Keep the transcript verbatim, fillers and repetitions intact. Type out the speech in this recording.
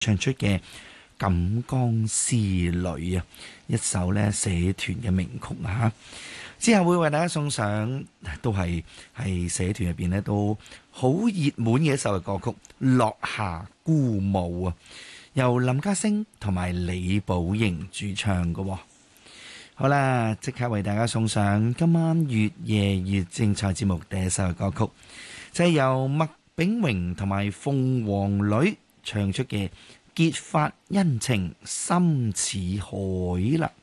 唱出嘅《錦江詩女》啊，一首咧社團嘅名曲啊。之後會為大家送上，都係係社團入邊咧都好熱門嘅一首嘅歌曲《落霞孤舞》啊，由林家聲同埋李寶瑩主唱嘅。好啦，即刻為大家送上今晚越夜越精彩節目第一首嘅歌曲，就係由麥炳榮同埋鳳凰女唱出嘅《結發恩情深似海》啦。